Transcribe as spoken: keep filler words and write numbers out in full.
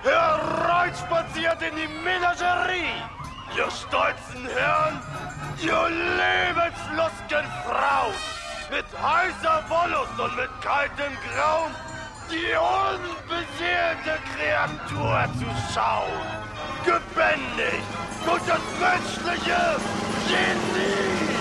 hereinspaziert in die Menagerie. Ihr stolzen Herren, ihr lebenslustigen Frauen, mit heißer Wollust und mit kaltem Grauen, die unbeseelte Kreatur zu schauen. Gebändigt durch das menschliche Genie.